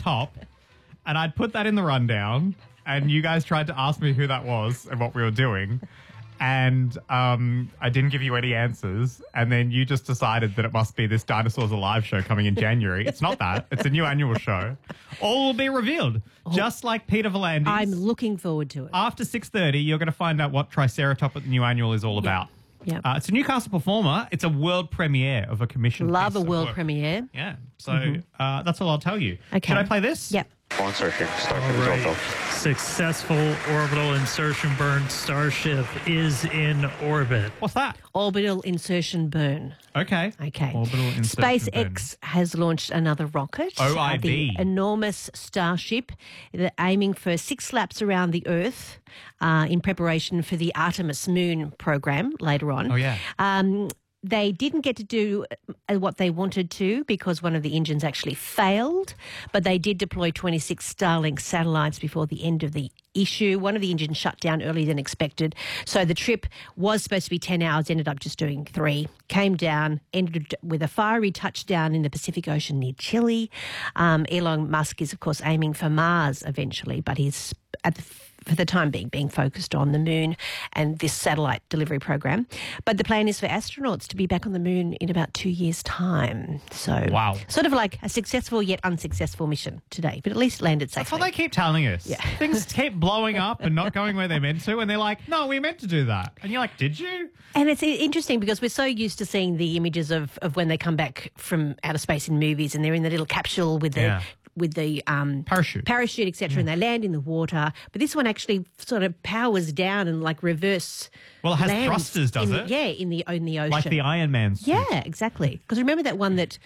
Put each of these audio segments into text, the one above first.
top, and I'd put that in the rundown, and you guys tried to ask me who that was and what we were doing. And I didn't give you any answers. And then you just decided that it must be this Dinosaurs Alive show coming in January. It's not that. It's a new annual show. All will be revealed, just like Peter V'landys. I'm looking forward to it. After 6:30, you're going to find out what Triceratop at the new annual is all about. Yeah. It's a Newcastle performer. It's a world premiere of a commission. Love piece a of world work. premiere. Yeah. So that's all I'll tell you. Okay. Should I play this? Yep. Insertion. Start All right. Successful orbital insertion burn. Starship is in orbit. What's that? Orbital insertion burn. Okay. Okay. Orbital insertion SpaceX has launched another rocket. OIB. The enormous Starship. They're aiming for 6 laps around the Earth in preparation for the Artemis moon program later on. Oh, yeah. They didn't get to do what they wanted to because one of the engines actually failed, but they did deploy 26 Starlink satellites before the end of the issue. One of the engines shut down earlier than expected. So the trip was supposed to be 10 hours, ended up just doing 3. Came down, ended with a fiery touchdown in the Pacific Ocean near Chile. Elon Musk is, of course, aiming for Mars eventually, but he's for the time being focused on the moon and this satellite delivery program. But the plan is for astronauts to be back on the moon in about 2 years' time. So Wow. sort of like a successful yet unsuccessful mission today, but at least landed safely. That's what they keep telling us. Yeah. Things keep blowing up and not going where they're meant to, and they're like, no, we meant to do that. And you're like, did you? And it's interesting because we're so used to seeing the images of when they come back from outer space in movies and they're in the little capsule with the Parachute, etc., and they land in the water. But this one actually sort of powers down and like reverse. Well, it has lands thrusters, does it? Yeah, in the ocean, Like the Iron Man suit. Yeah, exactly. Because remember that one that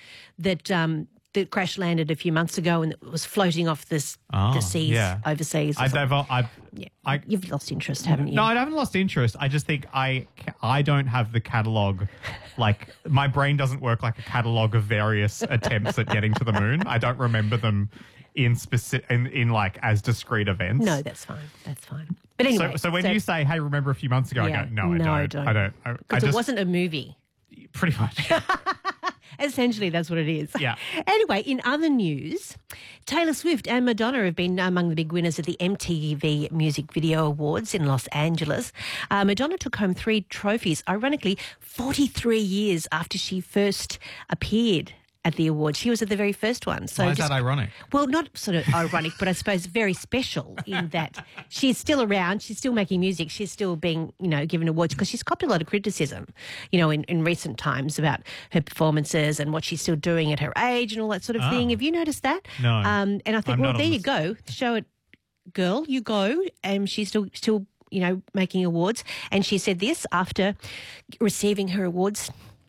crash landed a few months ago and it was floating off the seas overseas. You've lost interest, haven't you? No, I haven't lost interest. I just think I don't have the catalogue. Like, my brain doesn't work like a catalogue of various attempts at getting to the moon. I don't remember them in like as discrete events. No, that's fine. That's fine. But anyway. So when you say, hey, remember a few months ago, I go, no, I don't. Because it wasn't a movie. Pretty much. Essentially, that's what it is. Yeah. Anyway, in other news, Taylor Swift and Madonna have been among the big winners at the MTV Music Video Awards in Los Angeles. Madonna took home 3 trophies, ironically, 43 years after she first appeared at the awards. She was at the very first one. So why is that ironic? Well, not sort of ironic, but I suppose very special in that she's still around, she's still making music, she's still being, given awards because she's copped a lot of criticism, in recent times about her performances and what she's still doing at her age and all that sort of thing. Have you noticed that? No. And I think, well, there you go. Show it, girl, you go. And she's still making awards. And she said this after receiving her awards.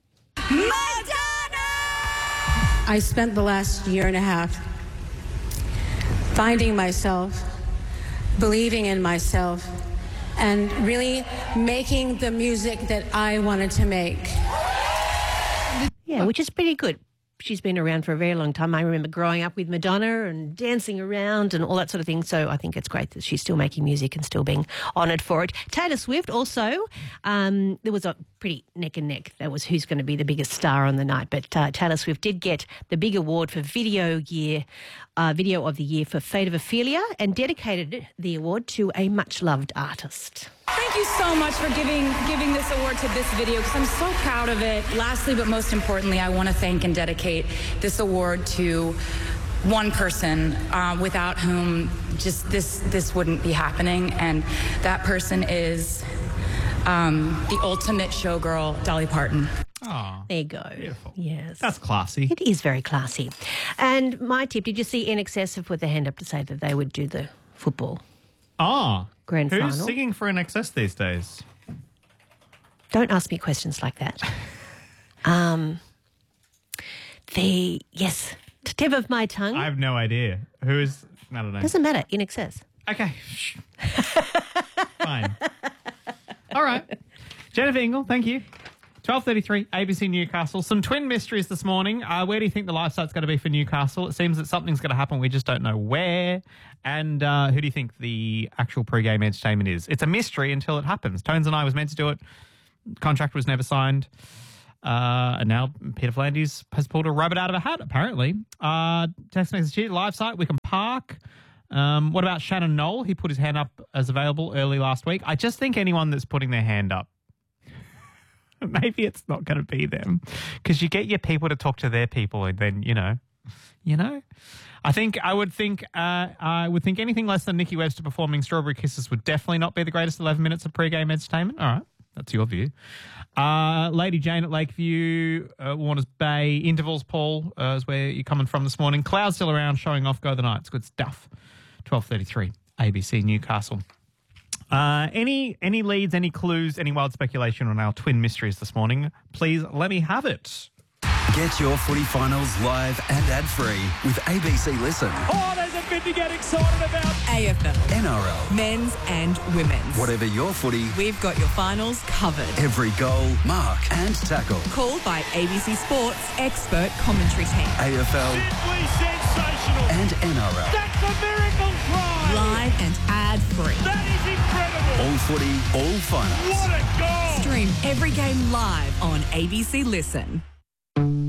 I spent the last year and a half finding myself, believing in myself, and really making the music that I wanted to make. Yeah, which is pretty good. She's been around for a very long time. I remember growing up with Madonna and dancing around and all that sort of thing. So I think it's great that she's still making music and still being honoured for it. Taylor Swift also, there was a pretty neck and neck. That was who's going to be the biggest star on the night. But Taylor Swift did get the big award for Video of the Year for Fate of Ophelia and dedicated the award to a much-loved artist. Thank you so much for giving this award to this video because I'm so proud of it. Lastly, but most importantly, I want to thank and dedicate this award to one person without whom just this wouldn't be happening, and that person is the ultimate showgirl, Dolly Parton. Oh, there you go. Beautiful. Yes. That's classy. It is very classy. And my tip, did you see NXS have put their hand up to say that they would do the football? Grand who's final. singing for NXS these days? Don't ask me questions like that. Tip of my tongue. I have no idea. Who is? I don't know. Doesn't matter. In excess. Okay. Fine. All right. Jennifer Ingle, thank you. 12:33, ABC Newcastle. Some twin mysteries this morning. Where do you think the live start's going to be for Newcastle? It seems that something's going to happen. We just don't know where. And who do you think the actual pre-game entertainment is? It's a mystery until it happens. Tones and I was meant to do it. Contract was never signed. And now Peter Flanders has pulled a rabbit out of a hat, apparently. Text message here, live site, Wickham Park. What about Shannon Knoll? He put his hand up as available early last week. I just think anyone that's putting their hand up, maybe it's not going to be them, because you get your people to talk to their people, and then you know. I would think anything less than Nikki Webster performing Strawberry Kisses would definitely not be the greatest 11 minutes of pre-game entertainment. All right, that's your view. Lady Jane at Lakeview, Warners Bay, intervals, Paul, is where you're coming from this morning. Clouds still around, showing off, go the Knights. Good stuff. 12:33, ABC Newcastle. Any leads, any clues, any wild speculation on our twin mysteries this morning? Please let me have it. Get your footy finals live and ad-free with ABC Listen. Oh, there's a bit to get excited about. AFL, NRL, men's and women's. whatever your footy, We've got your finals covered. every goal, mark and tackle. Called by ABC Sports expert commentary team. AFL Simply sensational. and NRL. That's a miracle try. Live and ad-free. That is incredible. All footy, all finals. What a goal. Stream every game live on ABC Listen.